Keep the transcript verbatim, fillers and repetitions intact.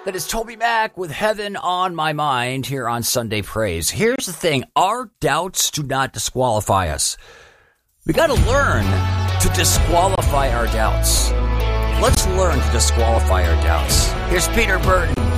That is Toby Mac with Heaven on My Mind here on Sunday Praise. Here's the thing. Our doubts do not disqualify us. We got to learn to disqualify our doubts. Let's learn to disqualify our doubts. Here's Peter Burton.